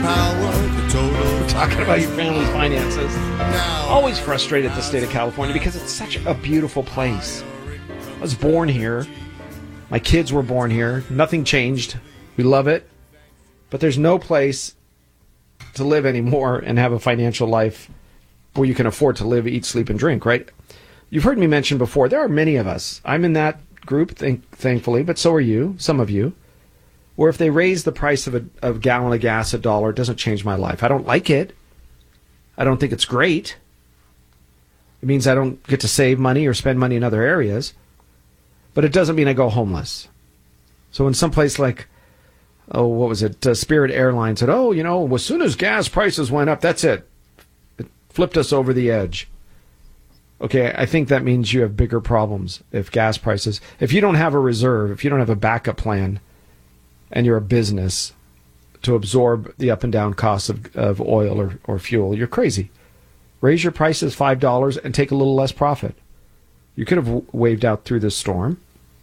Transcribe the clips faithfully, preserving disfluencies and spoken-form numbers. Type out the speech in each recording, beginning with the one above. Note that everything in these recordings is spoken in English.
We're talking about your family's finances. Always frustrated at the state of California because it's such a beautiful place. I was born here. My kids were born here. Nothing changed. We love it. But there's no place to live anymore and have a financial life where you can afford to live, eat, sleep, and drink, right? You've heard me mention before, there are many of us. I'm in that group, th- thankfully, but so are you, some of you, where if they raise the price of a, of a gallon of gas a dollar, it doesn't change my life. I don't like it. I don't think it's great. It means I don't get to save money or spend money in other areas. But it doesn't mean I go homeless. So in some place like, oh, what was it? Uh, Spirit Airlines said, oh, you know, as soon as gas prices went up, that's it. It flipped us over the edge. Okay, I think that means you have bigger problems if gas prices, if you don't have a reserve, if you don't have a backup plan, and you're a business to absorb the up and down costs of, of oil or, or fuel, you're crazy. Raise your prices five dollars and take a little less profit. You could have w- waved out through this storm,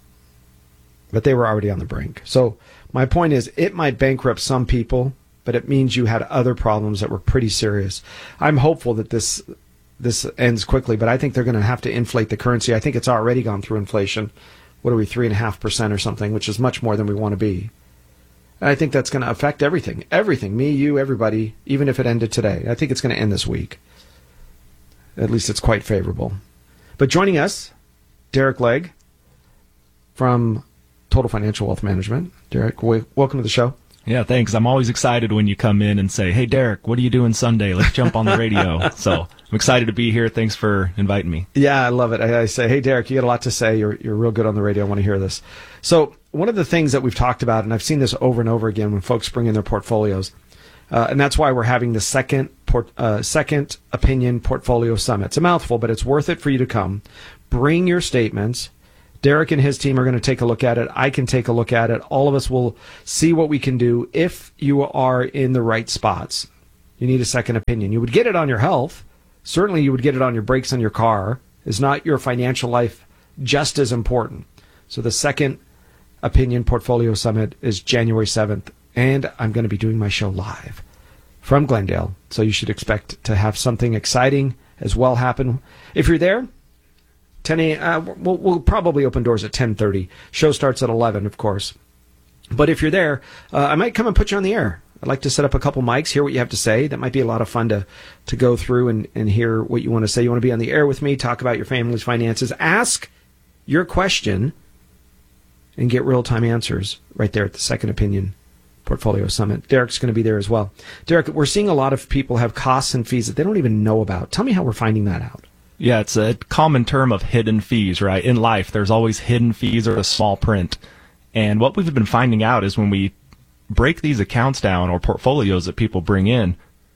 but they were already on the brink. So my point is, it might bankrupt some people, but it means you had other problems that were pretty serious. I'm hopeful that this this ends quickly, but I think they're going to have to inflate the currency. I think it's already gone through inflation. What are we, three and a half percent or something, which is much more than we want to be. And I think that's going to affect everything. Everything. Me, you, everybody, even if it ended today. I think it's going to end this week. At least it's quite favorable. But joining us, Derek Legg from Total Financial Wealth Management. Derek, w- welcome to the show. Yeah, thanks. I'm always excited when you come in and say, hey, Derek, what are you doing Sunday? Let's jump on the radio. So I'm excited to be here. Thanks for inviting me. Yeah, I love it. I, I say, hey, Derek, you got a lot to say. You're you're real good on the radio. I want to hear this. So one of the things that we've talked about, and I've seen this over and over again when folks bring in their portfolios, uh, and that's why we're having the second port, uh, second opinion portfolio summit. It's a mouthful, but it's worth it for you to come. Bring your statements. Derek and his team are going to take a look at it. I can take a look at it. All of us will see what we can do if you are in the right spots. You need a second opinion. You would get it on your health. Certainly you would get it on your brakes on your car. Is not your financial life just as important? So the second opinion portfolio summit is January seventh, and I'm going to be doing my show live from Glendale. So you should expect to have something exciting as well happen. If you're there, ten a.m. Uh, we'll, we'll probably open doors at ten thirty. Show starts at eleven, of course. But if you're there, uh, I might come and put you on the air. I'd like to set up a couple mics, hear what you have to say. That might be a lot of fun to, to go through and, and hear what you want to say. You want to be on the air with me, talk about your family's finances, ask your question, and get real-time answers right there at the Second Opinion Portfolio Summit. Derek's going to be there as well. Derek, we're seeing a lot of people have costs and fees that they don't even know about. Tell me how we're finding that out. Yeah, it's a common term of hidden fees, right? In life, there's always hidden fees or a small print. And what we've been finding out is when we break these accounts down or portfolios that people bring in,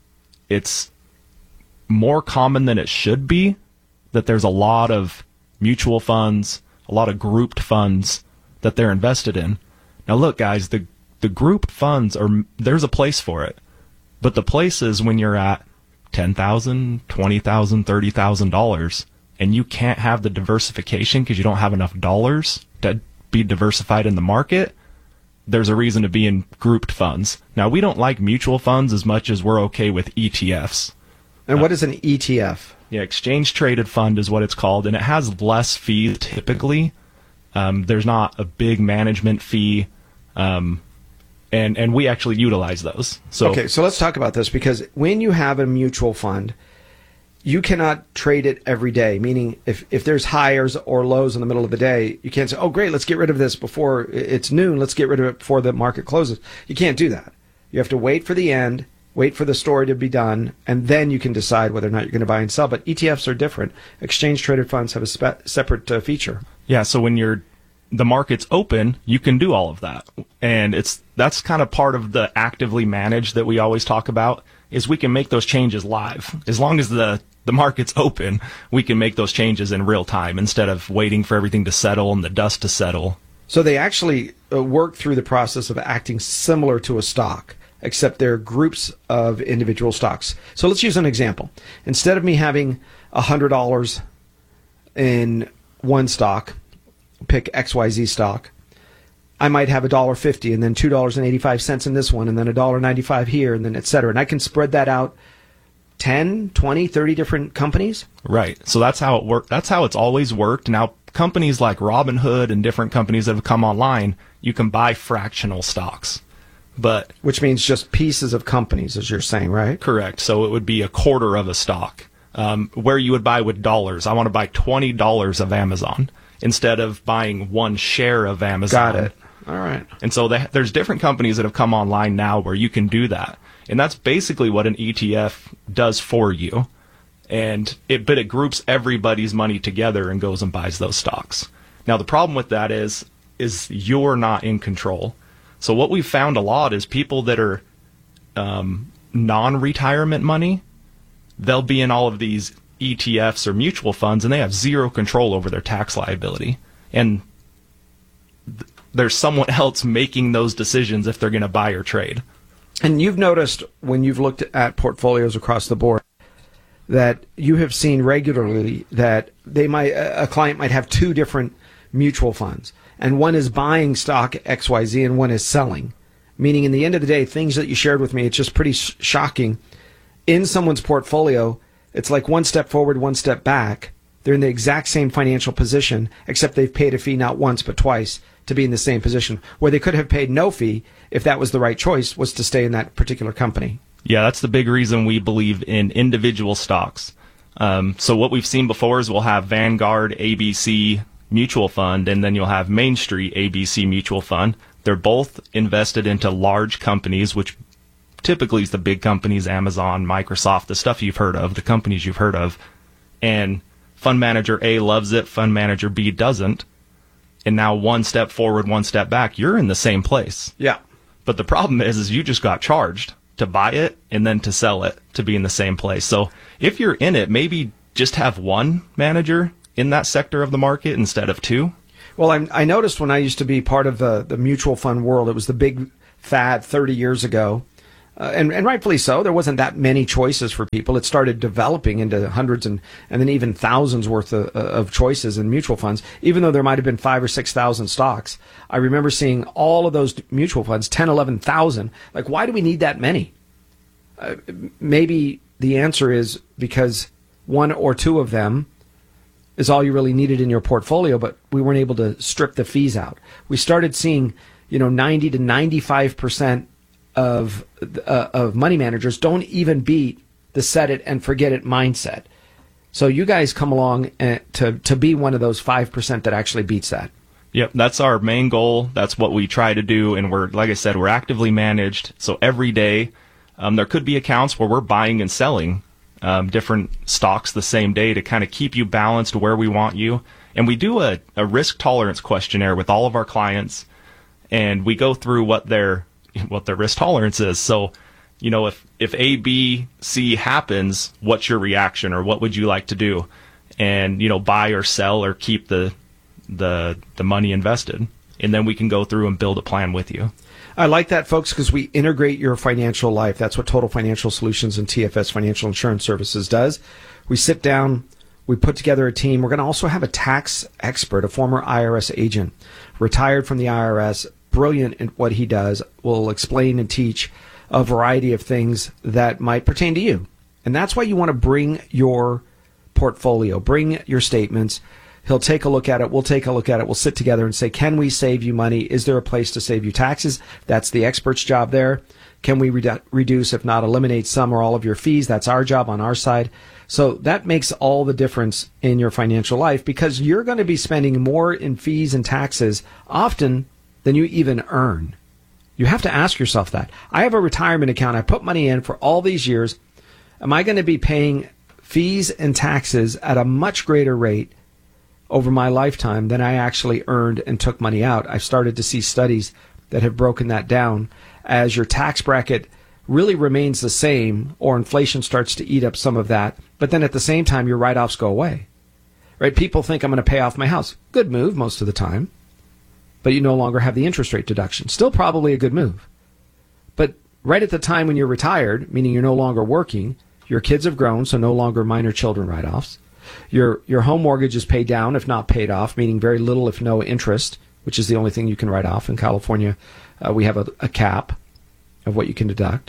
it's more common than it should be that there's a lot of mutual funds, a lot of grouped funds that they're invested in. Now, look, guys, the the group funds, are there's a place for it. But the place is when you're at ten thousand dollars, twenty thousand dollars, thirty thousand dollars, and you can't have the diversification because you don't have enough dollars to be diversified in the market, there's a reason to be in grouped funds. Now, we don't like mutual funds as much as we're okay with E T Fs. And what is an E T F? Yeah, exchange traded fund is what it's called, and it has less fees typically. Um, there's not a big management fee, um, and and we actually utilize those. So okay, so let's talk about this, because when you have a mutual fund, you cannot trade it every day, meaning if, if there's highs or lows in the middle of the day, you can't say, oh, great, let's get rid of this before it's noon. Let's get rid of it before the market closes. You can't do that. You have to wait for the end, wait for the story to be done, and then you can decide whether or not you're going to buy and sell. But E T Fs are different. Exchange-traded funds have a spe- separate uh, feature. Yeah, so when you're the market's open, you can do all of that. And it's that's kind of part of the actively managed that we always talk about, is we can make those changes live. As long as the the market's open, we can make those changes in real time instead of waiting for everything to settle and the dust to settle. So they actually uh, work through the process of acting similar to a stock, except they're groups of individual stocks. So let's use an example. Instead of me having one hundred dollars in one stock, pick X Y Z stock, I might have a dollar fifty and then two dollars and eighty-five cents in this one and then a dollar ninety-five here and then et cetera. And I can spread that out ten, twenty, thirty different companies. Right. So that's how it worked. That's how it's always worked. Now, companies like Robinhood and different companies that have come online, you can buy fractional stocks. But which means just pieces of companies, as you're saying, right? Correct. So it would be a quarter of a stock. Um, where you would buy with dollars. I want to buy twenty dollars of Amazon instead of buying one share of Amazon. Got it. All right. And so they, there's different companies that have come online now where you can do that. And that's basically what an E T F does for you. And it, but it groups everybody's money together and goes and buys those stocks. Now, the problem with that is, is you're not in control. So what we've found a lot is people that are um, non-retirement money, they'll be in all of these E T Fs or mutual funds, and they have zero control over their tax liability. And th- there's someone else making those decisions if they're going to buy or trade. And you've noticed when you've looked at portfolios across the board that you have seen regularly that they might a client might have two different mutual funds, and one is buying stock X Y Z and one is selling. Meaning, in the end of the day, things that you shared with me, it's just pretty sh- shocking. In someone's portfolio, it's like one step forward, one step back. They're in the exact same financial position, except they've paid a fee not once but twice to be in the same position, where they could have paid no fee if that was the right choice, was to stay in that particular company. Yeah, that's the big reason we believe in individual stocks. Um, so what we've seen before is we'll have Vanguard A B C Mutual Fund, and then you'll have Main Street A B C Mutual Fund. They're both invested into large companies, which typically is the big companies, Amazon, Microsoft, the stuff you've heard of, the companies you've heard of. And fund manager A loves it, fund manager B doesn't. And now one step forward, one step back, you're in the same place. Yeah. But the problem is, is you just got charged to buy it and then to sell it to be in the same place. So if you're in it, maybe just have one manager in that sector of the market instead of two. Well, I, I noticed when I used to be part of the, the mutual fund world, it was the big fad thirty years ago. Uh, and, and rightfully so. There wasn't that many choices for people. It started developing into hundreds and, and then even thousands worth of, of choices in mutual funds, even though there might have been five or six thousand stocks. I remember seeing all of those mutual funds, ten, eleven thousand. Like, why do we need that many? Uh, maybe the answer is because one or two of them is all you really needed in your portfolio, but we weren't able to strip the fees out. We started seeing, you know, ninety to ninety-five percent of uh, of money managers don't even beat the set it and forget it mindset. So you guys come along and, to to be one of those five percent that actually beats that. Yep, that's our main goal. That's what we try to do, and we're, like I said, we're actively managed. So every day, um, there could be accounts where we're buying and selling um, different stocks the same day to kind of keep you balanced where we want you. And we do a, a risk tolerance questionnaire with all of our clients, and we go through what their what their risk tolerance is. So, you know, if, if A, B, C happens, what's your reaction, or what would you like to do? And, you know, buy or sell or keep the the the money invested. And then we can go through and build a plan with you. I like that, folks, because we integrate your financial life. That's what Total Financial Solutions and T F S Financial Insurance Services does. We sit down, we put together a team. We're going to also have a tax expert, a former I R S agent, retired from the I R S, brilliant in what he does, will explain and teach a variety of things that might pertain to you. And that's why you want to bring your portfolio, bring your statements. He'll take a look at it. We'll take a look at it. We'll sit together and say, can we save you money? Is there a place to save you taxes? That's the expert's job there. Can we redu- reduce, if not eliminate, some or all of your fees? That's our job on our side. So that makes all the difference in your financial life, because you're going to be spending more in fees and taxes often than you even earn. You have to ask yourself that. I have a retirement account. I put money in for all these years. Am I going to be paying fees and taxes at a much greater rate over my lifetime than I actually earned and took money out? I've started to see studies that have broken that down. As your tax bracket really remains the same, or inflation starts to eat up some of that, but then at the same time your write-offs go away. Right? People think I'm going to pay off my house. Good move most of the time. But you no longer have the interest rate deduction. Still probably a good move. But right at the time when you're retired, meaning you're no longer working, your kids have grown, so no longer minor children write-offs. Your your home mortgage is paid down, if not paid off, meaning very little, if no interest which is the only thing you can write off in California. Uh, we have a, a cap of what you can deduct.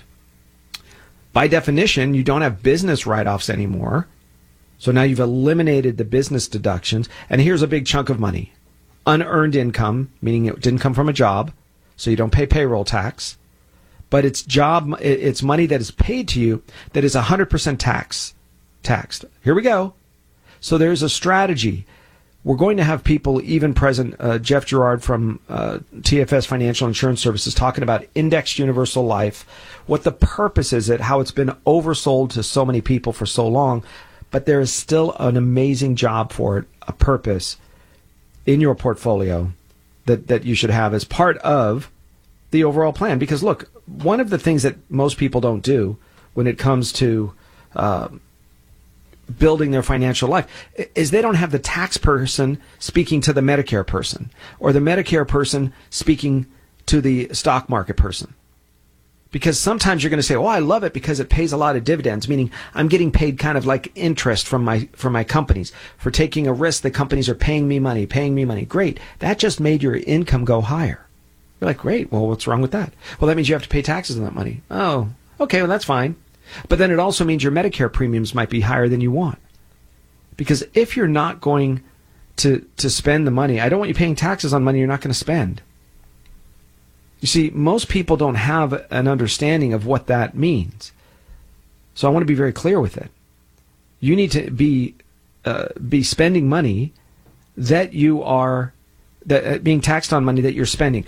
By definition, you don't have business write-offs anymore. So now you've eliminated the business deductions. And here's a big chunk of money. Unearned income, meaning it didn't come from a job, so you don't pay payroll tax. But it's job, it's money that is paid to you that is one hundred percent tax, taxed. Here we go. So there's a strategy. We're going to have people, even present, uh, Jeff Gerard from uh, T F S Financial Insurance Services, talking about indexed universal life, what the purpose is, it, how it's been oversold to so many people for so long. But there is still an amazing job for it, a purpose in your portfolio that, that you should have as part of the overall plan. Because look, one of the things that most people don't do when it comes to uh, building their financial life is they don't have the tax person speaking to the Medicare person, or the Medicare person speaking to the stock market person. Because sometimes you're going to say, oh, I love it because it pays a lot of dividends, meaning I'm getting paid kind of like interest from my from my companies. For taking a risk, the companies are paying me money, paying me money. Great. That just made your income go higher. You're like, great. Well, what's wrong with that? Well, that means you have to pay taxes on that money. Oh, okay. Well, that's fine. But then it also means your Medicare premiums might be higher than you want. Because if you're not going to, to spend the money, I don't want you paying taxes on money you're not going to spend. You see, most people don't have an understanding of what that means. So I want to be very clear with it. You need to be uh, be spending money that you are, that uh, being taxed on money that you're spending.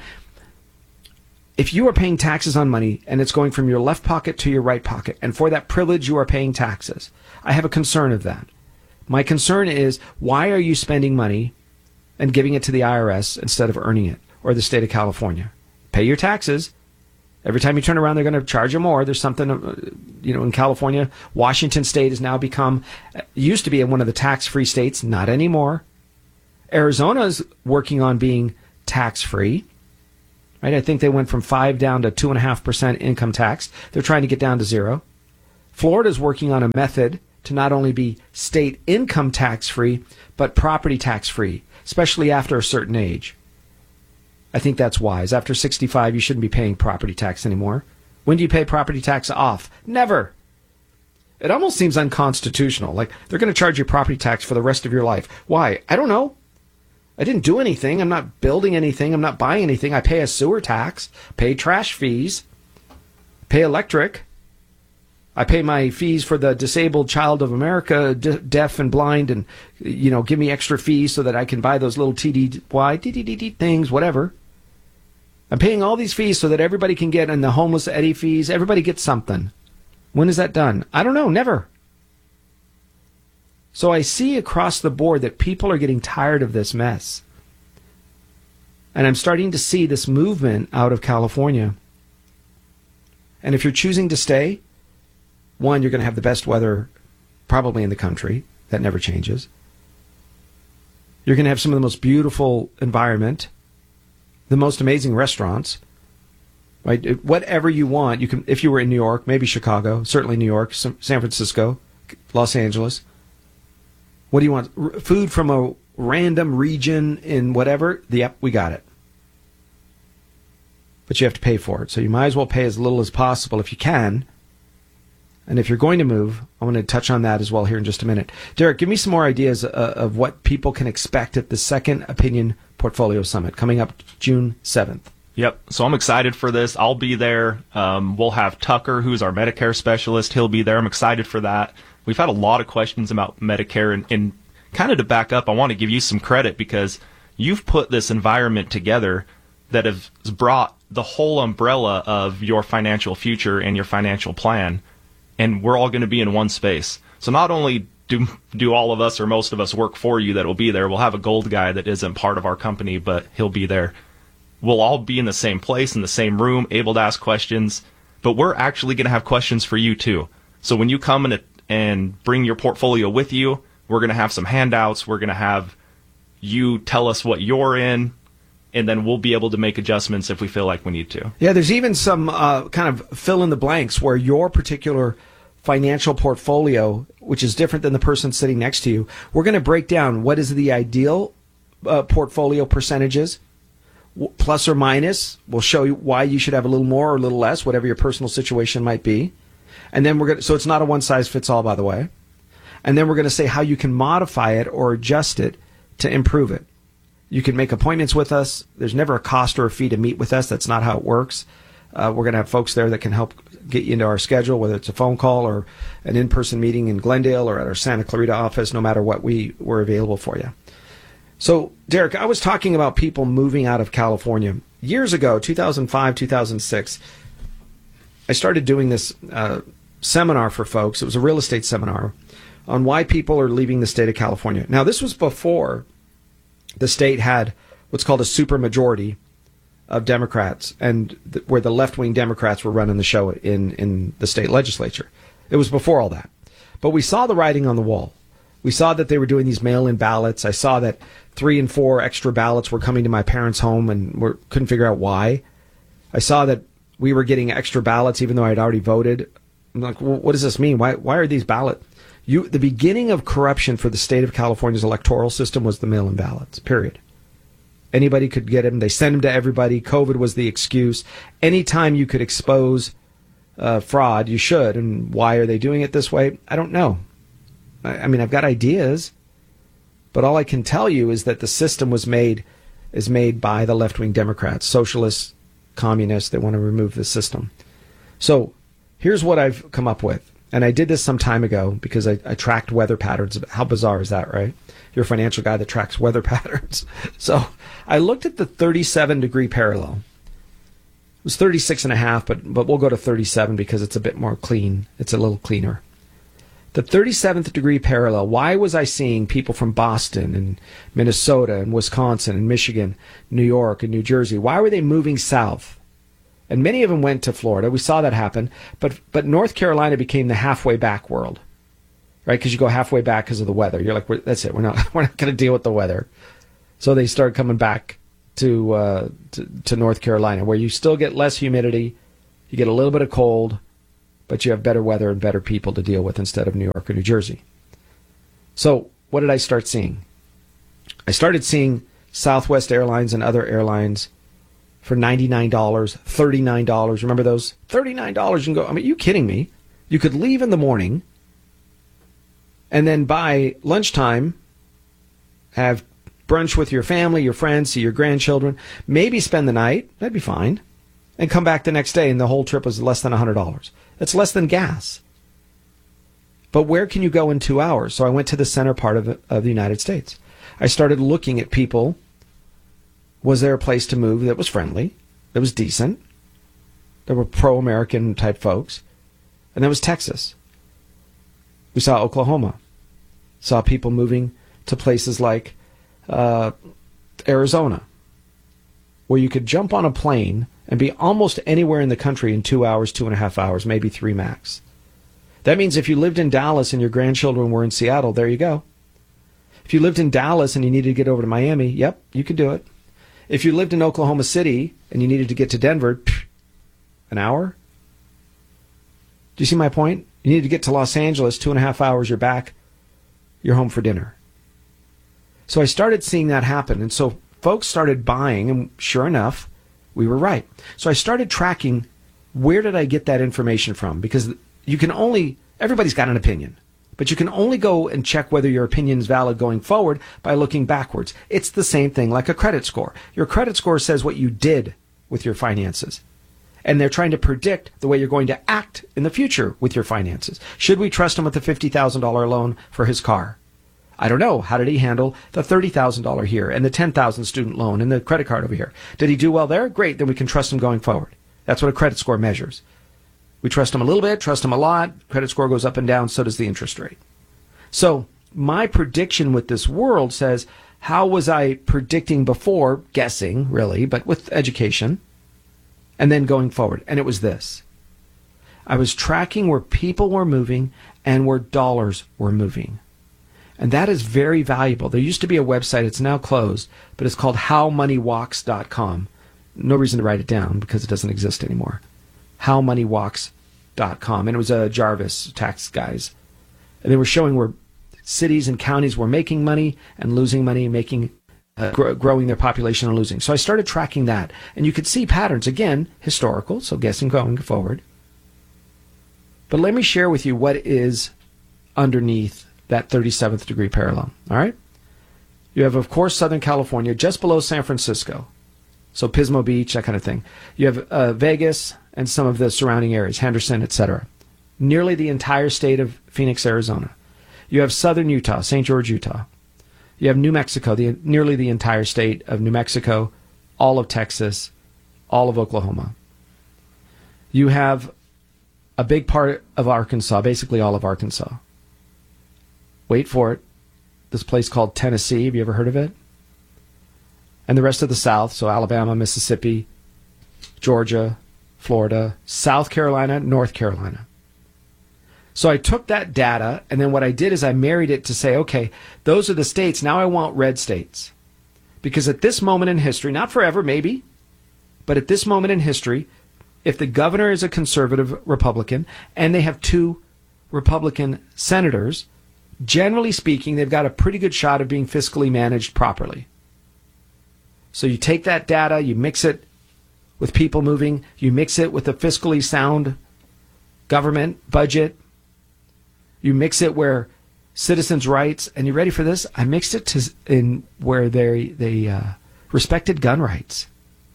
If you are paying taxes on money and it's going from your left pocket to your right pocket, and for that privilege you are paying taxes, I have a concern of that. My concern is, why are you spending money and giving it to the I R S instead of earning it, or the state of California? Pay your taxes. Every time you turn around, they're going to charge you more. There's something, you know, in California. Washington State has now become, used to be one of the tax-free states, not anymore. Arizona is working on being tax-free. Right? I think they went from five down to two and a half percent income tax. They're trying to get down to zero. Florida's working on a method to not only be state income tax-free, but property tax-free, especially after a certain age. I think that's wise. After sixty-five, you shouldn't be paying property tax anymore. When do you pay property tax off? Never. It almost seems unconstitutional. Like they're going to charge you property tax for the rest of your life. Why? I don't know. I didn't do anything. I'm not building anything. I'm not buying anything. I pay a sewer tax, pay trash fees, pay electric. I pay my fees for the Disabled Child of America, de- deaf and blind, and, you know, give me extra fees so that I can buy those little T D Y, D D D D things, whatever. I'm paying all these fees so that everybody can get, and the homeless Eddie fees, everybody gets something. When is that done? I don't know, never. So I see across the board that people are getting tired of this mess. And I'm starting to see this movement out of California. And if you're choosing to stay, one, you're going to have the best weather probably in the country. That never changes. You're going to have some of the most beautiful environment, the most amazing restaurants, right? Whatever you want, you can. If you were in New York, maybe Chicago, certainly New York, San Francisco, Los Angeles. What do you want? Food from a random region in whatever? Yep, we got it. But you have to pay for it. So you might as well pay as little as possible if you can. And if you're going to move, I want to touch on that as well here in just a minute. Derek, give me some more ideas uh, of what people can expect at the Second Opinion Portfolio Summit coming up June seventh. Yep. So I'm excited for this. I'll be there. Um, we'll have Tucker, who's our Medicare specialist. He'll be there. I'm excited for that. We've had a lot of questions about Medicare. And, and kind of to back up, I want to give you some credit because you've put this environment together that has brought the whole umbrella of your financial future and your financial plan. And we're all going to be in one space. So not only do do all of us or most of us work for you that will be there, we'll have a gold guy that isn't part of our company, but he'll be there. We'll all be in the same place, in the same room, able to ask questions. But we're actually going to have questions for you, too. So when you come and, and bring your portfolio with you, we're going to have some handouts. We're going to have you tell us what you're in. And then we'll be able to make adjustments if we feel like we need to. Yeah, there's even some uh, kind of fill in the blanks where your particular financial portfolio, which is different than the person sitting next to you, we're going to break down what is the ideal uh, portfolio percentages, plus or minus. We'll show you why you should have a little more or a little less, whatever your personal situation might be. And then we're going to, so it's not a one size fits all, by the way. And then we're going to say how you can modify it or adjust it to improve it. You can make appointments with us. There's never a cost or a fee to meet with us. That's not how it works. Uh, we're going to have folks there that can help get you into our schedule, whether it's a phone call or an in-person meeting in Glendale or at our Santa Clarita office. No matter what, we we're available for you. So, Derek, I was talking about people moving out of California. Years ago, two thousand five, two thousand six, I started doing this uh, seminar for folks. It was a real estate seminar on why people are leaving the state of California. Now, this was before the state had what's called a supermajority of Democrats, and th- where the left-wing Democrats were running the show in, in the state legislature. It was before all that. But we saw the writing on the wall. We saw that they were doing these mail-in ballots. I saw that three and four extra ballots were coming to my parents' home, and we couldn't figure out why. I saw that we were getting extra ballots even though I'd already voted. I'm like, well, what does this mean? Why why are these ballots? You, the beginning of corruption for the state of California's electoral system was the mail-in ballots, period. Anybody could get them. They sent them to everybody. COVID was the excuse. Anytime you could expose uh, fraud, you should. And why are they doing it this way? I don't know. I, I mean, I've got ideas, but all I can tell you is that the system was made is made by the left-wing Democrats, socialists, communists. They want to remove the system. So here's what I've come up with. And I did this some time ago because I, I tracked weather patterns. How bizarre is that, right? You're a financial guy that tracks weather patterns. So I looked at the thirty-seven degree parallel. It was thirty-six and a half, but, but we'll go to thirty-seven because it's a bit more clean. It's a little cleaner. The thirty-seventh degree parallel, why was I seeing people from Boston and Minnesota and Wisconsin and Michigan, New York and New Jersey? Why were they moving south? And many of them went to Florida. We saw that happen. But but North Carolina became the halfway back world, right? Because you go halfway back because of the weather. You're like, we're, that's it. We're not we're not going to deal with the weather. So they started coming back to, uh, to to North Carolina, where you still get less humidity, you get a little bit of cold, but you have better weather and better people to deal with instead of New York or New Jersey. So what did I start seeing? I started seeing Southwest Airlines and other airlines for ninety-nine dollars, thirty-nine dollars. Remember those? thirty-nine dollars. You can go, I mean, are you kidding me? You could leave in the morning and then by lunchtime have brunch with your family, your friends, see your grandchildren, maybe spend the night. That'd be fine. And come back the next day and the whole trip was less than one hundred dollars. That's less than gas. But where can you go in two hours? So I went to the center part of the, of the United States. I started looking at people. Was there a place to move that was friendly, that was decent? There were pro-American type folks. And that was Texas. We saw Oklahoma. Saw people moving to places like uh, Arizona, where you could jump on a plane and be almost anywhere in the country in two hours, two and a half hours, maybe three max. That means if you lived in Dallas and your grandchildren were in Seattle, there you go. If you lived in Dallas and you needed to get over to Miami, yep, you could do it. If you lived in Oklahoma City and you needed to get to Denver, pff, an hour? Do you see my point? You needed to get to Los Angeles, two and a half hours, you're back, you're home for dinner. So I started seeing that happen. And so folks started buying, and sure enough, we were right. So I started tracking, where did I get that information from? Because you can only, everybody's got an opinion. But you can only go and check whether your opinion is valid going forward by looking backwards. It's the same thing like a credit score. Your credit score says what you did with your finances. And they're trying to predict the way you're going to act in the future with your finances. Should we trust him with the fifty thousand dollars loan for his car? I don't know. How did he handle the thirty thousand dollars here and the ten thousand dollars student loan and the credit card over here? Did he do well there? Great. Then we can trust him going forward. That's what a credit score measures. We trust them a little bit, trust them a lot. Credit score goes up and down, so does the interest rate. So my prediction with this world says, how was I predicting before, guessing really, but with education, and then going forward? And it was this. I was tracking where people were moving and where dollars were moving. And that is very valuable. There used to be a website, it's now closed, but it's called how money walks dot com. No reason to write it down because it doesn't exist anymore. how money walks dot com. And it was a Jarvis tax guys. And they were showing where cities and counties were making money and losing money, making uh, gr- growing their population and losing. So I started tracking that. And you could see patterns, again, historical, so guessing going forward. But let me share with you what is underneath that thirty-seventh degree parallel. All right? You have, of course, Southern California, just below San Francisco. So Pismo Beach, that kind of thing. You have uh, Vegas and some of the surrounding areas, Henderson, et cetera. Nearly the entire state of Phoenix, Arizona. You have southern Utah, Saint George, Utah. You have New Mexico, the, nearly the entire state of New Mexico, all of Texas, all of Oklahoma. You have a big part of Arkansas, basically all of Arkansas. Wait for it. This place called Tennessee. Have you ever heard of it? And the rest of the South, so Alabama, Mississippi, Georgia, Florida, South Carolina, North Carolina. So I took that data, and then what I did is I married it to say, okay, those are the states. Now I want red states. Because at this moment in history, not forever, maybe, but at this moment in history, if the governor is a conservative Republican and they have two Republican senators, generally speaking, they've got a pretty good shot of being fiscally managed properly. So you take that data, you mix it with people moving, you mix it with a fiscally sound government budget, you mix it where citizens' rights, and you ready for this? I mixed it to in where they they uh, respected gun rights.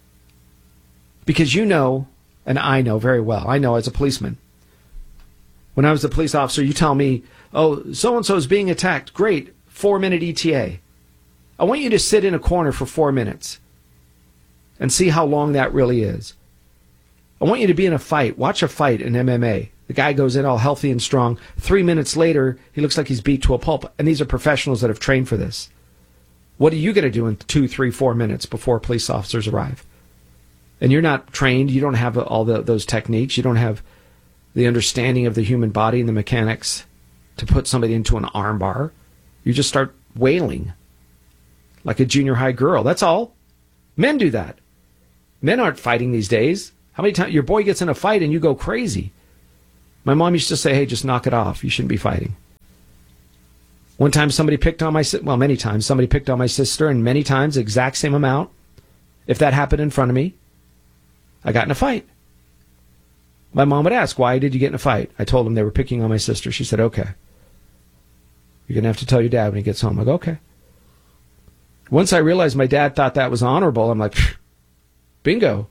Because you know, and I know very well, I know as a policeman, when I was a police officer, you tell me, oh, so-and-so is being attacked. Great, four-minute E T A. I want you to sit in a corner for four minutes and see how long that really is. I want you to be in a fight. Watch a fight in M M A. The guy goes in all healthy and strong. Three minutes later, he looks like he's beat to a pulp. And these are professionals that have trained for this. What are you going to do in two, three, four minutes before police officers arrive? And you're not trained. You don't have all the, those techniques. You don't have the understanding of the human body and the mechanics to put somebody into an arm bar. You just start wailing like a junior high girl. That's all. Men do that. Men aren't fighting these days. How many times your boy gets in a fight and you go crazy? My mom used to say, hey, just knock it off. You shouldn't be fighting. One time somebody picked on my sister. Well, many times somebody picked on my sister, and many times the exact same amount. If that happened in front of me, I got in a fight. My mom would ask, why did you get in a fight? I told them they were picking on my sister. She said, okay. You're going to have to tell your dad when he gets home. I go, okay. Once I realized my dad thought that was honorable, I'm like, bingo.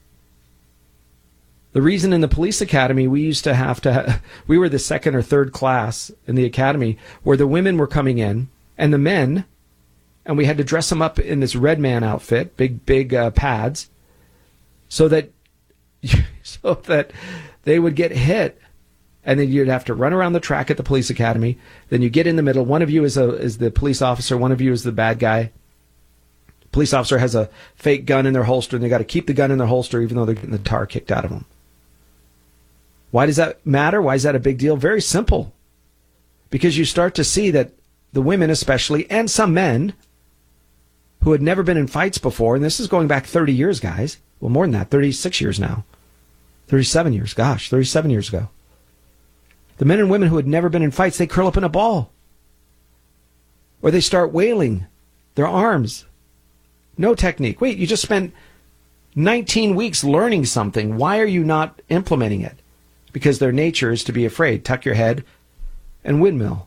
The reason in the police academy we used to have to, ha- we were the second or third class in the academy where the women were coming in and the men, and we had to dress them up in this red man outfit, big, big uh, pads, so that, so that they would get hit. And then you'd have to run around the track at the police academy. Then you get in the middle. One of you is a is the police officer. One of you is the bad guy. Police officer has a fake gun in their holster, and they got to keep the gun in their holster even though they're getting the tar kicked out of them. Why does that matter? Why is that a big deal? Very simple. Because you start to see that the women especially, and some men who had never been in fights before, and this is going back thirty years, guys. Well, more than that, thirty-six years now. thirty-seven years. Gosh, thirty-seven years ago. The men and women who had never been in fights, they curl up in a ball. Or they start wailing their arms. No technique. Wait, you just spent nineteen weeks learning something. Why are you not implementing it? Because their nature is to be afraid. Tuck your head and windmill.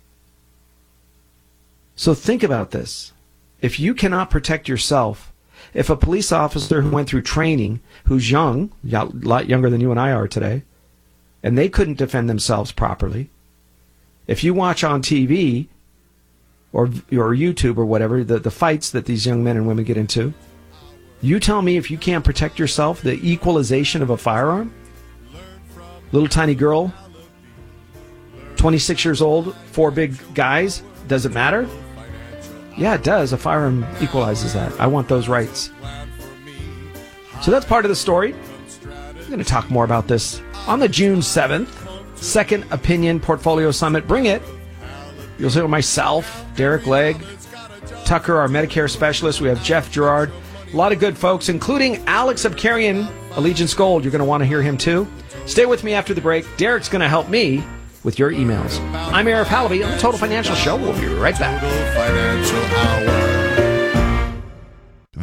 So think about this. If you cannot protect yourself, if a police officer who went through training, who's young, a lot younger than you and I are today, and they couldn't defend themselves properly, if you watch on T V or or YouTube or whatever, the, the fights that these young men and women get into, you tell me if you can't protect yourself, the equalization of a firearm, little tiny girl, twenty-six years old, four big guys, does it matter? Yeah, it does. A firearm equalizes that. I want those rights. So that's part of the story. I'm going to talk more about this on the June seventh, Second Opinion Portfolio Summit. Bring it. You'll see myself, Derek Legg, Tucker, our Medicare specialist. We have Jeff Gerard. A lot of good folks, including Alex Abkarian, Allegiance Gold. You're going to want to hear him too. Stay with me after the break. Derek's going to help me with your emails. I'm Arif Halaby on the Total Financial Show. We'll be right back.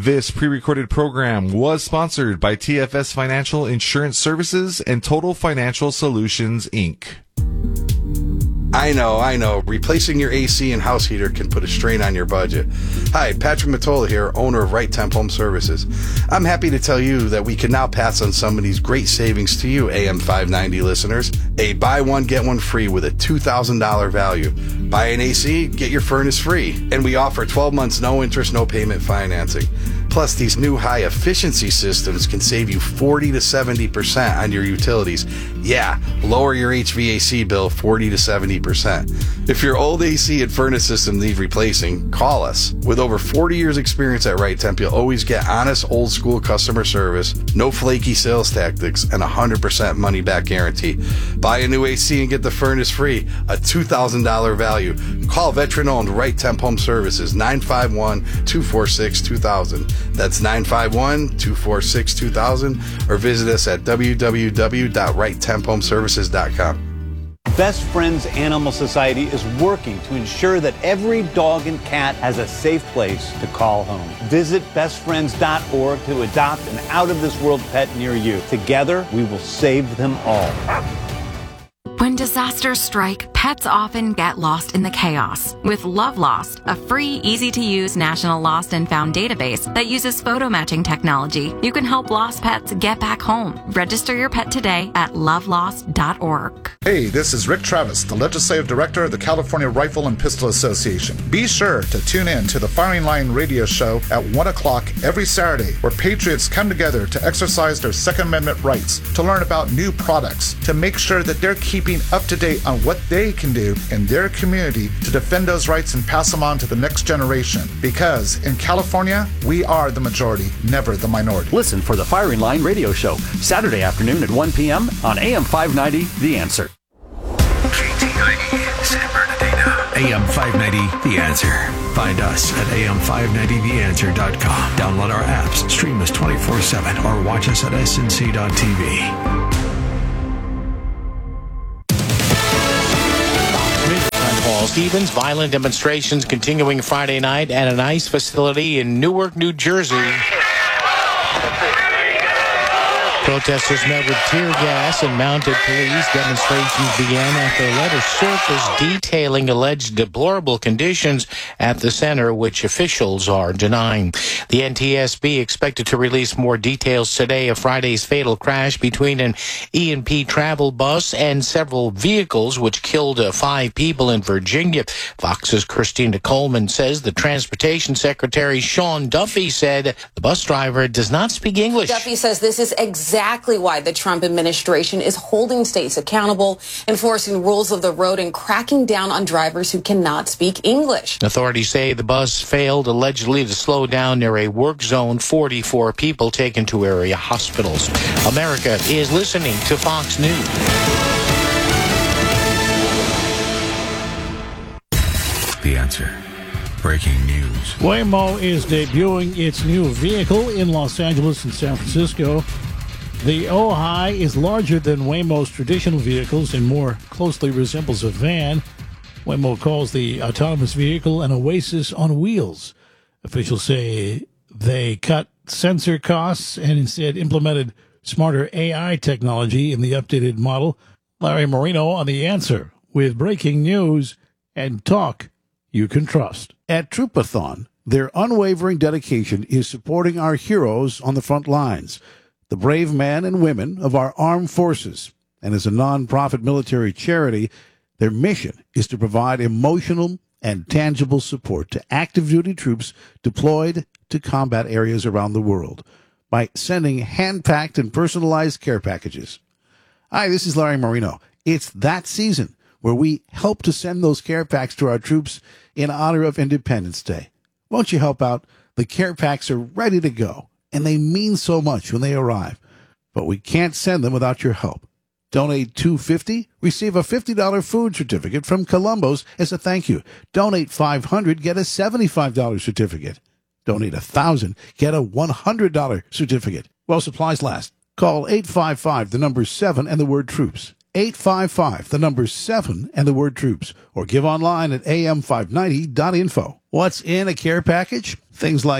This pre-recorded program was sponsored by T F S Financial Insurance Services and Total Financial Solutions, Incorporated. I know, I know. Replacing your A C and house heater can put a strain on your budget. Hi, Patrick Mottola here, owner of Right Temp Home Services. I'm happy to tell you that we can now pass on some of these great savings to you, A M five ninety listeners. A buy one, get one free with a two thousand dollars value. Buy an A C, get your furnace free. And we offer twelve months, no interest, no payment financing. Plus, these new high-efficiency systems can save you forty to seventy percent on your utilities. Yeah, lower your H V A C bill forty to seventy percent. If your old A C and furnace system need replacing, call us. With over forty years experience at Right Temp, you'll always get honest, old-school customer service, no flaky sales tactics, and a one hundred percent money-back guarantee. Buy a new A C and get the furnace free, a two thousand dollars value. Call veteran-owned Right Temp Home Services, nine five one, two four six, two thousand. That's nine five one, two four six, two thousand, or visit us at w w w dot right temp home services dot com. Best Friends Animal Society is working to ensure that every dog and cat has a safe place to call home. Visit best friends dot org to adopt an out-of-this-world pet near you. Together, we will save them all. When disasters strike, pets often get lost in the chaos. With Love Lost, a free, easy-to-use national lost and found database that uses photo matching technology, you can help lost pets get back home. Register your pet today at love lost dot org. Hey, this is Rick Travis, the Legislative Director of the California Rifle and Pistol Association. Be sure to tune in to the Firing Line radio show at one o'clock every Saturday, where patriots come together to exercise their Second Amendment rights, to learn about new products, to make sure that they're keeping up to date on what they can do in their community to defend those rights and pass them on to the next generation. Because in California, we are the majority, never the minority. Listen for the Firing Line radio show, Saturday afternoon at one p.m. on A M five ninety, The Answer. K T I E, San Bernardino. A M five ninety, The Answer. Find us at A M five ninety the answer dot com. Download our apps, stream us twenty-four seven, or watch us at S N C dot T V. Paul Stevens. Violent demonstrations continuing Friday night at an ICE facility in Newark, New Jersey. Protesters met with tear gas and mounted police. Demonstrations began after a letter surfaced detailing alleged deplorable conditions at the center, which officials are denying. The N T S B expected to release more details today of Friday's fatal crash between an E and P travel bus and several vehicles, which killed uh, five people in Virginia. Fox's Christina Coleman says the Transportation Secretary Sean Duffy said the bus driver does not speak English. Duffy says this is exactly Exactly why the Trump administration is holding states accountable, enforcing rules of the road, and cracking down on drivers who cannot speak English. Authorities say the bus failed allegedly to slow down near a work zone. forty-four people taken to area hospitals. America is listening to Fox News. The Answer. Breaking news. Waymo is debuting its new vehicle in Los Angeles and San Francisco. The Ojai is larger than Waymo's traditional vehicles and more closely resembles a van. Waymo calls the autonomous vehicle an oasis on wheels. Officials say they cut sensor costs and instead implemented smarter A I technology in the updated model. Larry Marino on The Answer with breaking news and talk you can trust. At Troopathon, their unwavering dedication is supporting our heroes on the front lines, the brave men and women of our armed forces. And as a nonprofit military charity, their mission is to provide emotional and tangible support to active duty troops deployed to combat areas around the world by sending hand-packed and personalized care packages. Hi, this is Larry Marino. It's that season where we help to send those care packs to our troops in honor of Independence Day. Won't you help out? The care packs are ready to go, and they mean so much when they arrive. But we can't send them without your help. Donate two hundred fifty dollars, receive a fifty dollars food certificate from Columbo's as a thank you. Donate five hundred dollars, get a seventy-five dollars certificate. Donate one thousand dollars, get a one hundred dollars certificate. While supplies last, call eight five five, the number seven, and the word troops. eight five five, the number seven, and the word troops. Or give online at A M five ninety dot info. What's in a care package? Things like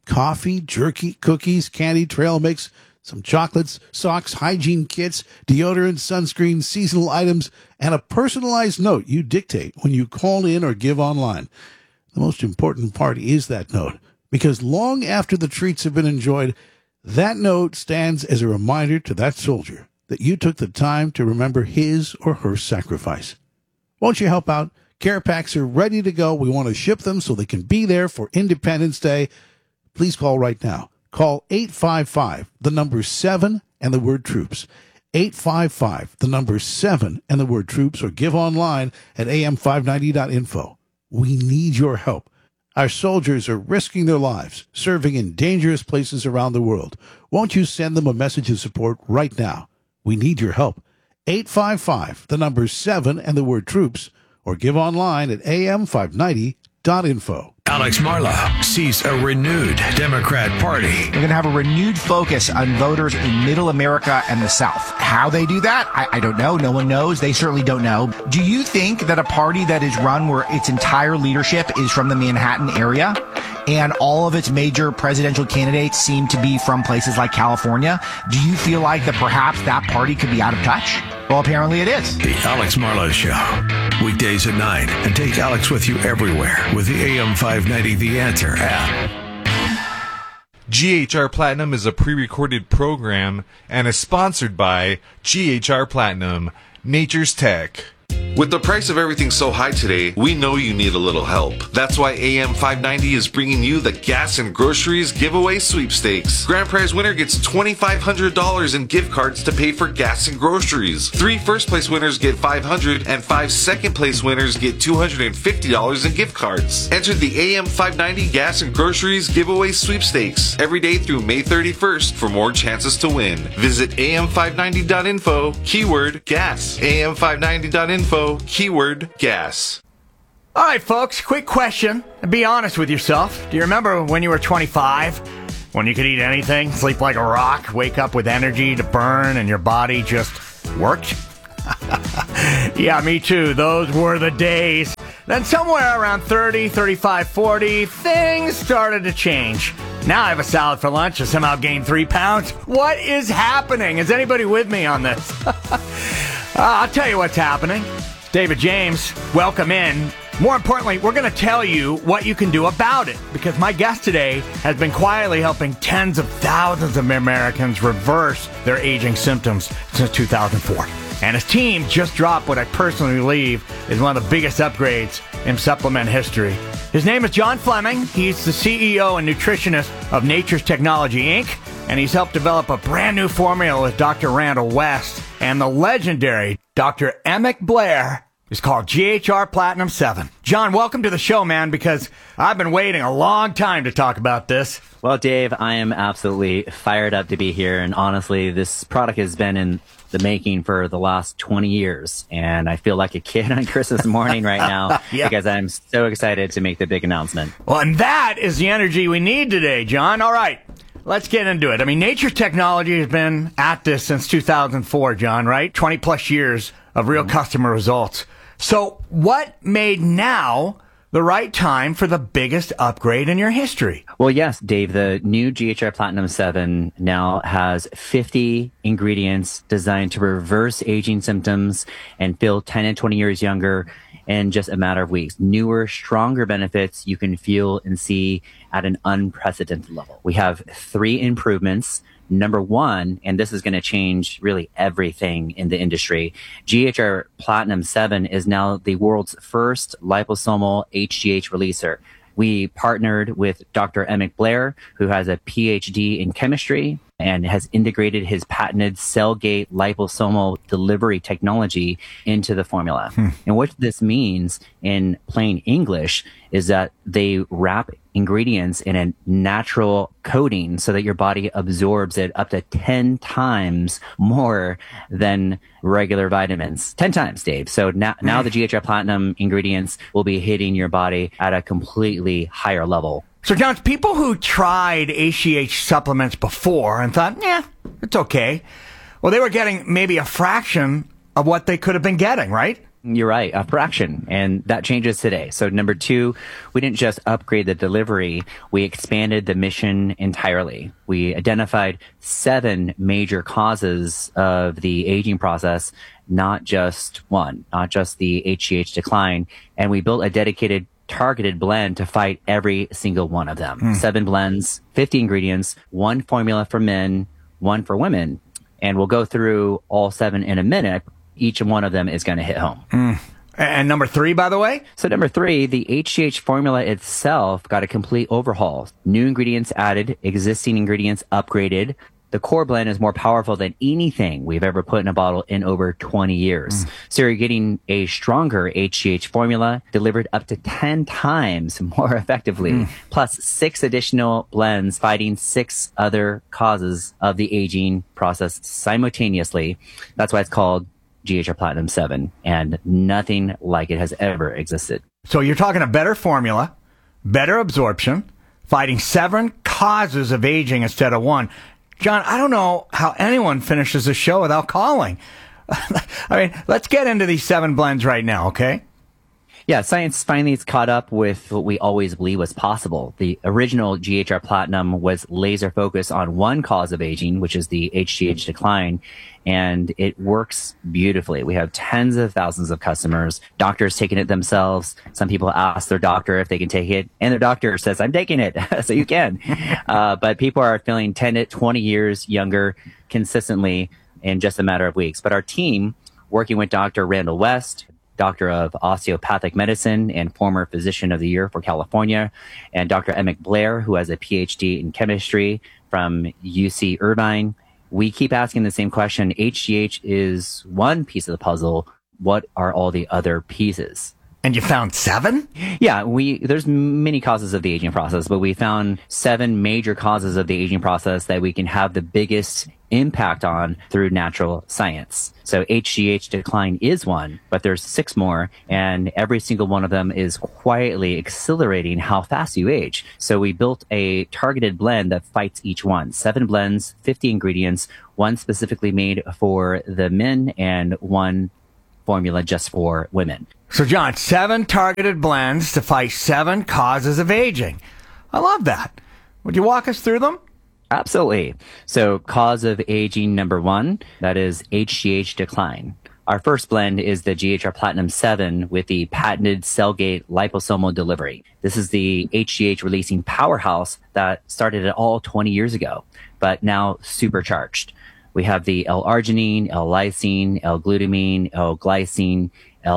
coffee, jerky, cookies, candy, trail mix, some chocolates, socks, hygiene kits, deodorant, sunscreen, seasonal items, and a personalized note you dictate when you call in or give online. The most important part is that note, because long after the treats have been enjoyed, that note stands as a reminder to that soldier that you took the time to remember his or her sacrifice. Won't you help out? Care packs are ready to go. We want to ship them so they can be there for Independence Day. Please call right now. Call eight five five, the number seven, and the word troops. eight five five, the number seven, and the word troops, or give online at A M five ninety dot info. We need your help. Our soldiers are risking their lives, serving in dangerous places around the world. Won't you send them a message of support right now? We need your help. eight five five, the number seven, and the word troops, or give online at A M five ninety dot info. Alex Marla sees a renewed Democrat Party. We're going to have a renewed focus on voters in Middle America and the South. How they do that, I, I don't know. No one knows. They certainly don't know. Do you think that a party that is run where its entire leadership is from the Manhattan area and all of its major presidential candidates seem to be from places like California, do you feel like that perhaps that party could be out of touch? Well, apparently it is. The Alex Marla Show. Weekdays at nine. And take Alex with you everywhere with the A M five ninety The Answer app. G H R Platinum is a pre-recorded program and is sponsored by G H R Platinum, Nature's Tech. With the price of everything so high today, we know you need a little help. That's why A M five ninety is bringing you the Gas and Groceries Giveaway Sweepstakes. Grand prize winner gets two thousand five hundred dollars in gift cards to pay for gas and groceries. Three first place winners get five hundred dollars and five second place winners get two hundred fifty dollars in gift cards. Enter the A M five ninety Gas and Groceries Giveaway Sweepstakes every day through May thirty-first for more chances to win. Visit A M five ninety dot info, keyword gas. A M five ninety dot info, keyword gas. All right, folks, quick question. Be honest with yourself. Do you remember when you were twenty-five? When you could eat anything, sleep like a rock, wake up with energy to burn, and your body just worked? Yeah, me too. Those were the days. Then somewhere around thirty, thirty-five, forty, things started to change. Now I have a salad for lunch and somehow gained three pounds. What is happening? Is anybody with me on this? uh, I'll tell you what's happening. David James, welcome in. More importantly, we're going to tell you what you can do about it, because my guest today has been quietly helping tens of thousands of Americans reverse their aging symptoms since two thousand four. And his team just dropped what I personally believe is one of the biggest upgrades in supplement history. His name is John Fleming. He's the C E O and nutritionist of Nature's Technology, Incorporated, and he's helped develop a brand new formula with Doctor Randall West and the legendary Doctor Emick Blair. It's called G H R Platinum seven. John, welcome to the show, man, because I've been waiting a long time to talk about this. Well, Dave, I am absolutely fired up to be here, and honestly, this product has been in the making for the last twenty years, and I feel like a kid on Christmas morning right now yeah. because I'm so excited to make the big announcement. Well, and that is the energy we need today, John. All right, let's get into it. I mean, Nature's Technology has been at this since two thousand four, John, right? twenty plus years of real mm-hmm. customer results. So what made now the right time for the biggest upgrade in your history? Well, yes, Dave, the new G H R Platinum seven now has fifty ingredients designed to reverse aging symptoms and feel ten and twenty years younger in just a matter of weeks. Newer, stronger benefits you can feel and see at an unprecedented level. We have three improvements. Number one, and this is going to change really everything in the industry, G H R Platinum seven is now the world's first liposomal H G H releaser. We partnered with Doctor Emick Blair, who has a P H D in chemistry and has integrated his patented CellGate liposomal delivery technology into the formula. Hmm. And what this means in plain English is that they wrap ingredients in a natural coating so that your body absorbs it up to ten times more than regular vitamins. ten times, Dave. So now, now the G H R Platinum ingredients will be hitting your body at a completely higher level. So, John, people who tried H G H supplements before and thought, yeah, it's okay. Well, they were getting maybe a fraction of what they could have been getting, right? You're right, a fraction, and that changes today. So number two, we didn't just upgrade the delivery, we expanded the mission entirely. We identified seven major causes of the aging process, not just one, not just the H G H decline, and we built a dedicated targeted blend to fight every single one of them. Mm. Seven blends, fifty ingredients, one formula for men, one for women. And we'll go through all seven in a minute. Each one of them is going to hit home. Mm. And number three, by the way? So number three, the H G H formula itself got a complete overhaul. New ingredients added, existing ingredients upgraded. The core blend is more powerful than anything we've ever put in a bottle in over twenty years. Mm. So you're getting a stronger H G H formula delivered up to ten times more effectively, mm. plus six additional blends fighting six other causes of the aging process simultaneously. That's why it's called G H R Platinum seven, and nothing like it has ever existed. So you're talking a better formula, better absorption, fighting seven causes of aging instead of one. John, I don't know how anyone finishes a show without calling. I mean, let's get into these seven blends right now, okay? Yeah, science finally has caught up with what we always believed was possible. The original G H R Platinum was laser focused on one cause of aging, which is the H G H decline, and it works beautifully. We have tens of thousands of customers, doctors taking it themselves. Some people ask their doctor if they can take it, and their doctor says, I'm taking it, so you can. uh, but people are feeling ten to twenty years younger consistently in just a matter of weeks. But our team, working with Doctor Randall West, Doctor of Osteopathic Medicine and former Physician of the Year for California, and Doctor Emmett Blair, who has a P H D in chemistry from U C Irvine. We keep asking the same question. H G H is one piece of the puzzle. What are all the other pieces? And you found seven? Yeah, we there's many causes of the aging process, but we found seven major causes of the aging process that we can have the biggest impact on through natural science. So H G H decline is one, but there's six more, and every single one of them is quietly accelerating how fast you age. So we built a targeted blend that fights each one. Seven blends, fifty ingredients, one specifically made for the men and one formula just for women. So John, seven targeted blends to fight seven causes of aging. I love that. Would you walk us through them? Absolutely. So cause of aging number one, that is H G H decline. Our first blend is the G H R Platinum seven with the patented Cellgate liposomal delivery. This is the H G H releasing powerhouse that started it all twenty years ago, but now supercharged. We have the L-arginine, L-lysine, L-glutamine, L-glycine,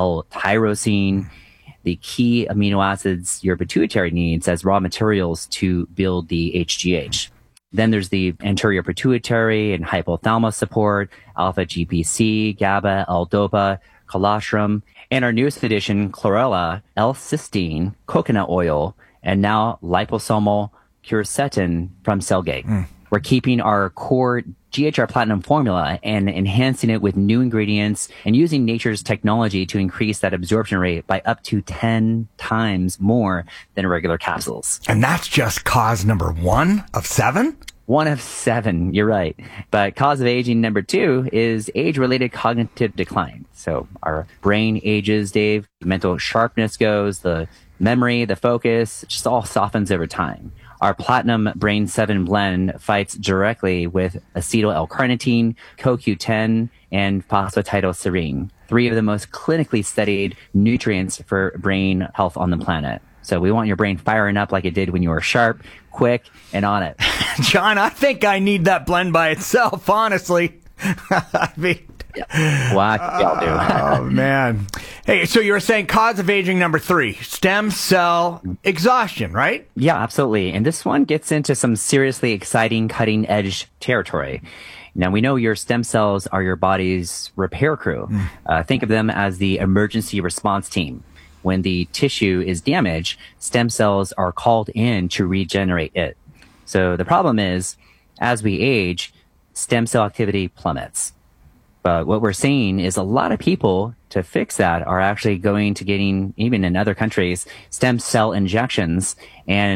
L-tyrosine, the key amino acids your pituitary needs as raw materials to build the H G H. Then there's the anterior pituitary and hypothalamus support, alpha G P C, GABA, L-dopa, colostrum, and our newest addition, chlorella, L-cysteine, coconut oil, and now liposomal quercetin from Cellgate. Mm. We're keeping our core G H R Platinum formula and enhancing it with new ingredients and using nature's technology to increase that absorption rate by up to ten times more than regular capsules. And that's just cause number one of seven? One of seven, you're right. But cause of aging number two is age-related cognitive decline. So our brain ages, Dave, mental sharpness goes, the memory, the focus, it just all softens over time. Our Platinum Brain seven blend fights directly with acetyl L-carnitine, C O Q ten, and phosphatidylserine, three of the most clinically studied nutrients for brain health on the planet. So we want your brain firing up like it did when you were sharp, quick, and on it. John, I think I need that blend by itself, honestly. I mean... What y'all do? Oh, man. Hey, so you were saying cause of aging number three, stem cell exhaustion, right? Yeah, absolutely. And this one gets into some seriously exciting cutting edge territory. Now, we know your stem cells are your body's repair crew. Mm. Uh, think of them as the emergency response team. When the tissue is damaged, stem cells are called in to regenerate it. So the problem is, as we age, stem cell activity plummets. But what we're seeing is a lot of people, to fix that, are actually going to getting, even in other countries, stem cell injections. And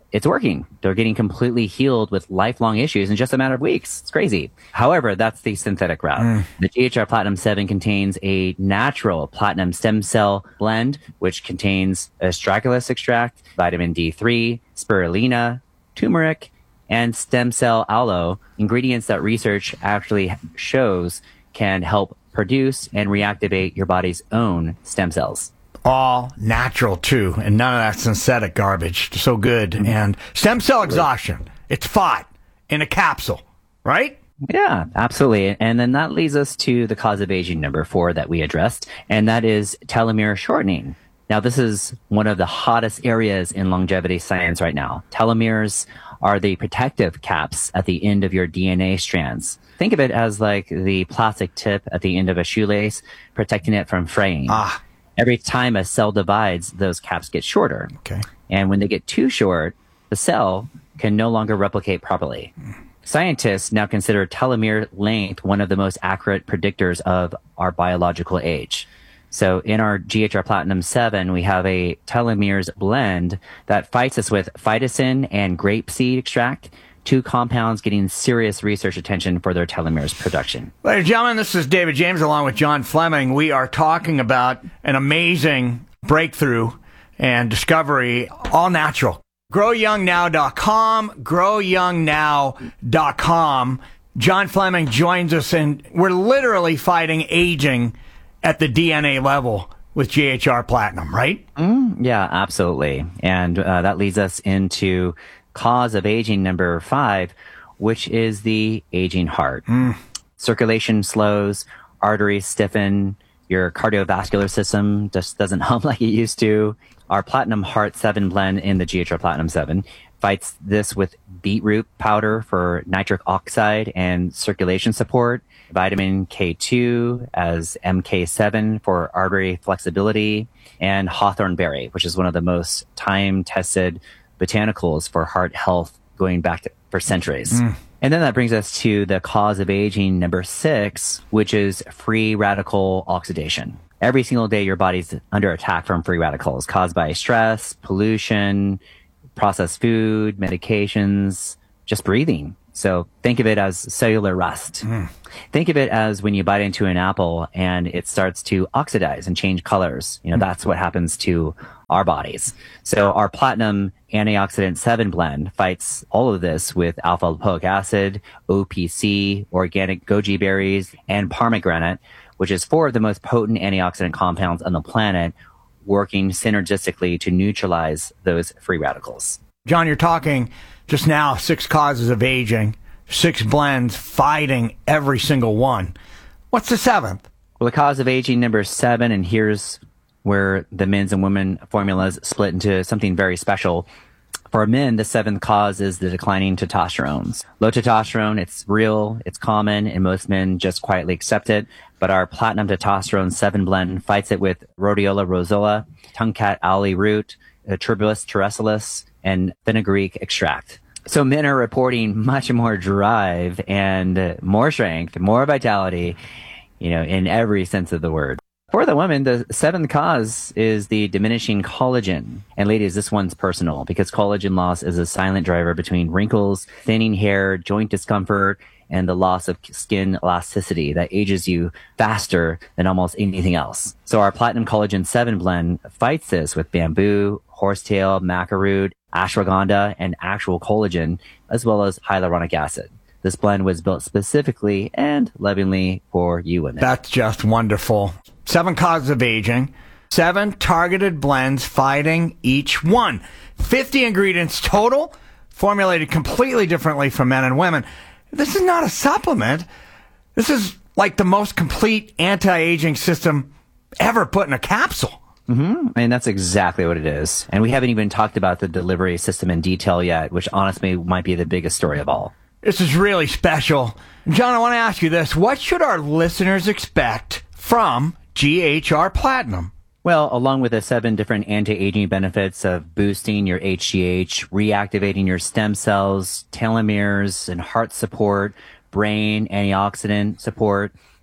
it's working. They're getting completely healed with lifelong issues in just a matter of weeks. It's crazy. However, that's the synthetic route. Mm. The G H R Platinum seven contains a natural platinum stem cell blend, which contains astragalus extract, vitamin D three, spirulina, turmeric, and stem cell aloe, ingredients that research actually shows can help produce and reactivate your body's own stem cells. All natural, too, and none of that synthetic garbage. So good. Mm-hmm. And stem cell exhaustion, it's fought in a capsule, right? Yeah, absolutely. And then that leads us to the cause of aging number four that we addressed, and that is telomere shortening. Now, this is one of the hottest areas in longevity science right now. Telomeres are the protective caps at the end of your D N A strands. Think of it as like the plastic tip at the end of a shoelace, protecting it from fraying. Ah. Every time a cell divides, those caps get shorter. Okay. And when they get too short, the cell can no longer replicate properly. Scientists now consider telomere length one of the most accurate predictors of our biological age. So in our G H R Platinum seven, we have a telomeres blend that fights us with phytosine and grapeseed extract, two compounds getting serious research attention for their telomeres production. Ladies and gentlemen, this is David James along with John Fleming. We are talking about an amazing breakthrough and discovery, all natural. grow young now dot com, grow young now dot com. John Fleming joins us, and we're literally fighting aging at the D N A level with G H R Platinum, right? Mm, yeah, absolutely. And uh, that leads us into cause of aging number five, which is the aging heart. Mm. Circulation slows, arteries stiffen, your cardiovascular system just doesn't hum like it used to. Our Platinum Heart seven blend in the G H R Platinum seven fights this with beetroot powder for nitric oxide and circulation support, vitamin K two as M K seven for artery flexibility, and hawthorn berry, which is one of the most time-tested botanicals for heart health going back to, for centuries. Mm. And then that brings us to the cause of aging number six, which is free radical oxidation. Every single day, your body's under attack from free radicals caused by stress, pollution, processed food, medications, just breathing. So think of it as cellular rust. Mm. Think of it as when you bite into an apple and it starts to oxidize and change colors. You know, mm. that's what happens to our bodies. So our Platinum Antioxidant seven blend fights all of this with alpha lipoic acid, O P C, organic goji berries, and pomegranate, which is four of the most potent antioxidant compounds on the planet, working synergistically to neutralize those free radicals. John, you're talking just now six causes of aging, six blends fighting every single one. What's the seventh? Well, the cause of aging number seven, and here's where the men's and women formulas split into something very special. For men, the seventh cause is the declining testosterone. Low testosterone, it's real, it's common, and most men just quietly accept it. But our Platinum Testosterone seven blend fights it with Rhodiola rosola, Tungcat owlie root, Tuberculus terrestilis, and fenugreek extract. So men are reporting much more drive and more strength, more vitality, you know, in every sense of the word. For the women, the seventh cause is the diminishing collagen. And ladies, this one's personal because collagen loss is a silent driver between wrinkles, thinning hair, joint discomfort, and the loss of skin elasticity that ages you faster than almost anything else. So our Platinum Collagen seven blend fights this with bamboo, horsetail, maca root, ashwagandha, and actual collagen, as well as hyaluronic acid. This blend was built specifically and lovingly for you women. That's just wonderful. Seven causes of aging, seven targeted blends fighting each one. fifty ingredients total, formulated completely differently for men and women. This is not a supplement. This is like the most complete anti-aging system ever put in a capsule. Mm-hmm. And that's exactly what it is. And we haven't even talked about the delivery system in detail yet, which honestly might be the biggest story of all. This is really special. John, I want to ask you this. What should our listeners expect from G H R Platinum? Well, along with the seven different anti-aging benefits of boosting your H G H, reactivating your stem cells, telomeres, and heart support, brain antioxidant support,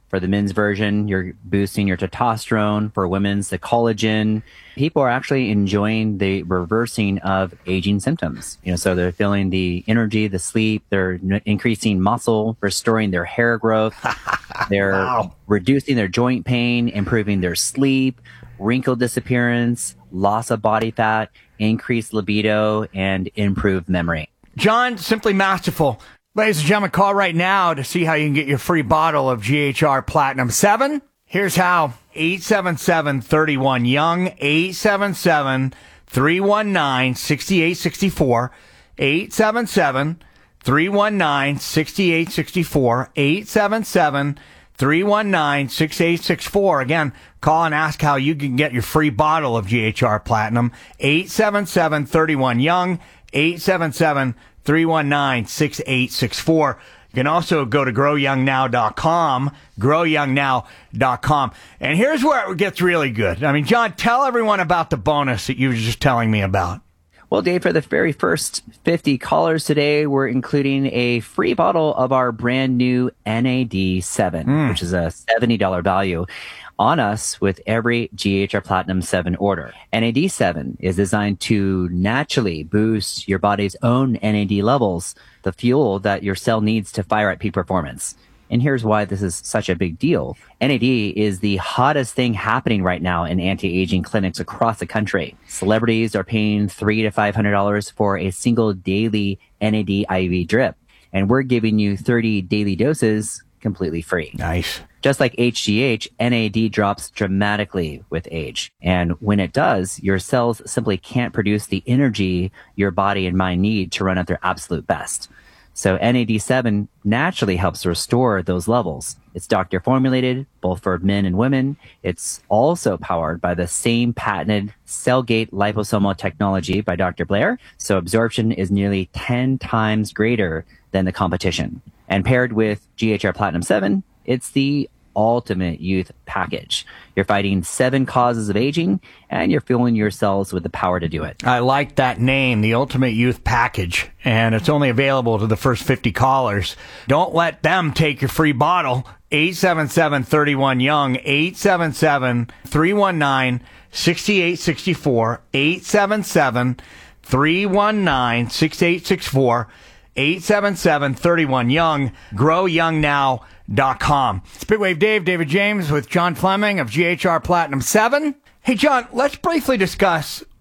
For the men's version, you're boosting your testosterone. For women's, the collagen. People are actually enjoying the reversing of aging symptoms. You know, so they're feeling the energy, the sleep. They're n- increasing muscle, restoring their hair growth. They're wow. reducing their joint pain, improving their sleep, wrinkle disappearance, loss of body fat, increased libido, and improved memory. John, simply masterful. Ladies and gentlemen, call right now to see how you can get your free bottle of G H R Platinum seven. Here's how. eight seven seven, three one, young, eight seven seven, three one nine, six eight six four, eight seven seven, three one nine, six eight six four, eight seven seven, three one nine, six eight six four. Again, call and ask how you can get your free bottle of G H R Platinum, eight seven seven, three one, young, eight seven seven, three one nine, six eight six four. You can also go to grow young now dot com, grow young now dot com. And here's where it gets really good. I mean, John, tell everyone about the bonus that you were just telling me about. Well, Dave, for the very first fifty callers today, we're including a free bottle of our brand new N A D seven, mm. which is a seventy dollars value on us with every G H R Platinum seven order. N A D seven is designed to naturally boost your body's own N A D levels, the fuel that your cell needs to fire at peak performance. And here's why this is such a big deal. N A D is the hottest thing happening right now in anti-aging clinics across the country. Celebrities are paying three to five hundred dollars for a single daily N A D I V drip, and we're giving you thirty daily doses completely free. Nice. Just like H G H, N A D drops dramatically with age. And when it does, your cells simply can't produce the energy your body and mind need to run at their absolute best. So N A D seven naturally helps restore those levels. It's doctor formulated, both for men and women. It's also powered by the same patented Cellgate liposomal technology by Doctor Blair. So absorption is nearly ten times greater than the competition. And paired with G H R Platinum seven, it's the ultimate youth package. You're fighting seven causes of aging, and you're fueling your cells with the power to do it. I like that name, the Ultimate Youth Package, and it's only available to the first fifty callers. Don't let them take your free bottle. eight seven seven, three one, young, eight seven seven, three one nine, six eight six four, eight seven seven, three one nine, six eight six four, eight seven seven, three one, young, grow young now dot com. Speedwave Dave, David James with John Fleming of G H R Platinum seven. Hey, John, let's briefly discuss